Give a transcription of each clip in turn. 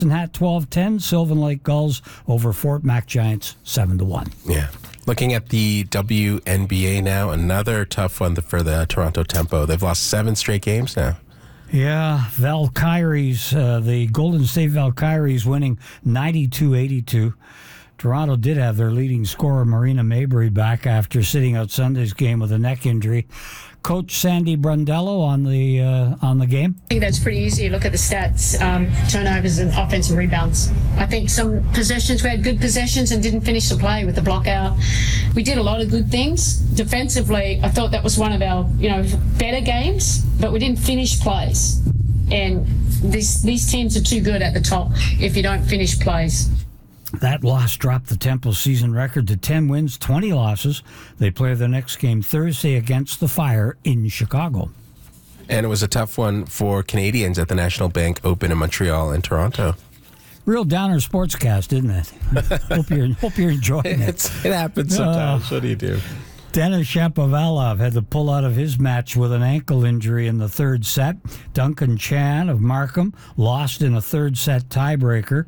Hat 12-10, Sylvan Lake Gulls over Fort Mac Giants 7-1. Yeah. Looking at the WNBA now, another tough one for the Toronto Tempo. They've lost 7 straight games now. Yeah, Valkyries, the Golden State Valkyries winning 92-82. Toronto did have their leading scorer, Marina Mabry, back after sitting out Sunday's game with a neck injury. Coach Sandy Brundello on the game. I think that's pretty easy. Look at the stats, turnovers and offensive rebounds. I think some possessions, we had good possessions and didn't finish the play with the block out. We did a lot of good things. Defensively, I thought that was one of our, better games, but we didn't finish plays. And these teams are too good at the top if you don't finish plays. That loss dropped the Temple season record to 10 wins, 20 losses. They play their next game Thursday against the Fire in Chicago. And it was a tough one for Canadians at the National Bank Open in Montreal and Toronto. Real downer sportscast, isn't it? hope you're enjoying it. It happens sometimes. What do you do? Denis Shapovalov had to pull out of his match with an ankle injury in the third set. Duncan Chan of Markham lost in a third set tiebreaker.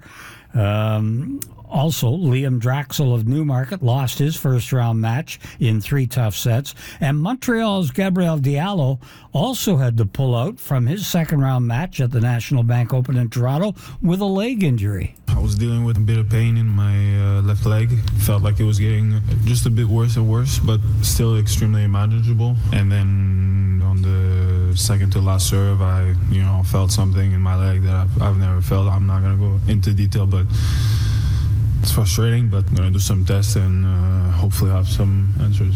Also, Liam Draxel of Newmarket lost his first-round match in 3 tough sets. And Montreal's Gabriel Diallo also had to pull out from his second-round match at the National Bank Open in Toronto with a leg injury. I was dealing with a bit of pain in my left leg. Felt like it was getting just a bit worse and worse, but still extremely manageable. And then on the second to last serve, I felt something in my leg that I've never felt. I'm not going to go into detail, but it's frustrating, but I'm going to do some tests and hopefully have some answers.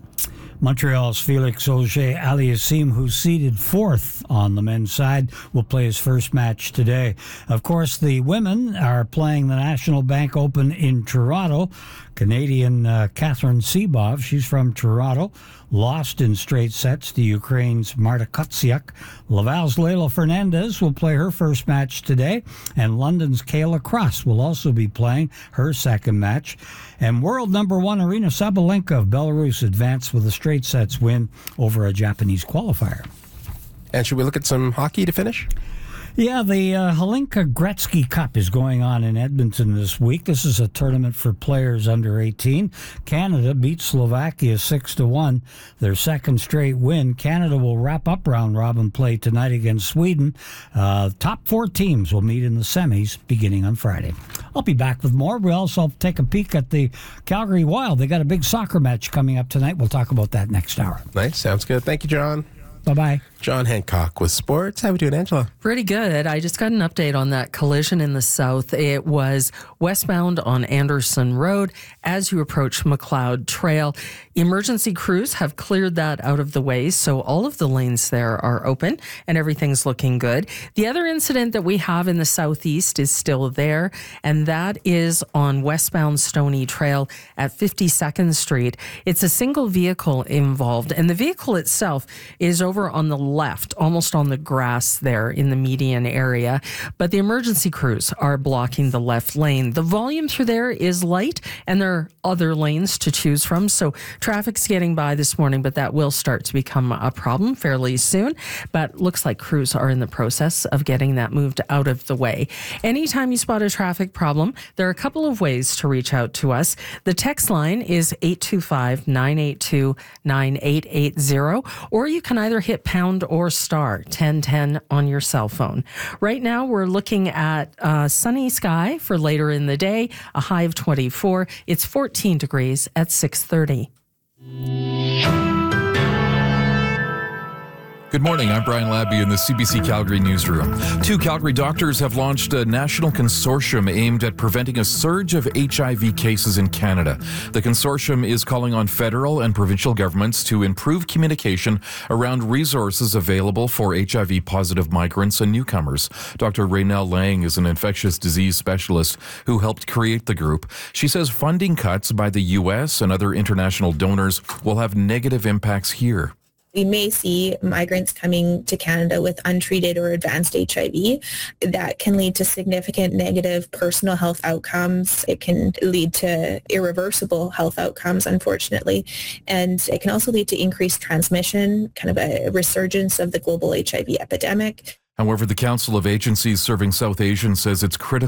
Montreal's Felix Auger-Aliassime, who's seeded 4th on the men's side, will play his first match today. Of course, the women are playing the National Bank Open in Toronto. Canadian Catherine Sebov, she's from Toronto, lost in straight sets to Ukraine's Marta Kotsiak. Laval's Leylah Fernandez will play her first match today, and London's Kayla Cross will also be playing her second match. And world number 1 Aryna Sabalenka of Belarus advanced with a straight sets win over a Japanese qualifier. And should we look at some hockey to finish? Yeah, the Hlinka Gretzky Cup is going on in Edmonton this week. This is a tournament for players under 18. Canada beat Slovakia 6-1, their second straight win. Canada will wrap up round-robin play tonight against Sweden. Top 4 teams will meet in the semis beginning on Friday. I'll be back with more. We'll also take a peek at the Calgary Wild. They got a big soccer match coming up tonight. We'll talk about that next hour. Nice. Sounds good. Thank you, John. Bye-bye. John Hancock with sports. How we doing, Angela? Pretty good. I just got an update on that collision in the south. It was westbound on Anderson Road as you approach McLeod Trail. Emergency crews have cleared that out of the way, so all of the lanes there are open and everything's looking good. The other incident that we have in the southeast is still there, and that is on westbound Stony Trail at 52nd Street. It's a single vehicle involved, and the vehicle itself is over on the left, almost on the grass there in the median area. But the emergency crews are blocking the left lane. The volume through there is light, and there are other lanes to choose from. So traffic's getting by this morning, but that will start to become a problem fairly soon. But looks like crews are in the process of getting that moved out of the way. Anytime you spot a traffic problem, there are a couple of ways to reach out to us. The text line is 825-982-9880, or you can either hit pound or star 1010 on your cell phone. Right now, we're looking at sunny sky for later in the day, a high of 24. It's 14 degrees at 6:30. Good morning, I'm Brian Labby in the CBC Calgary newsroom. 2 Calgary doctors have launched a national consortium aimed at preventing a surge of HIV cases in Canada. The consortium is calling on federal and provincial governments to improve communication around resources available for HIV-positive migrants and newcomers. Dr. Raynell Lang is an infectious disease specialist who helped create the group. She says funding cuts by the U.S. and other international donors will have negative impacts here. We may see migrants coming to Canada with untreated or advanced HIV. That can lead to significant negative personal health outcomes. It can lead to irreversible health outcomes, unfortunately. And it can also lead to increased transmission, kind of a resurgence of the global HIV epidemic. However, the Council of Agencies Serving South Asians says it's critical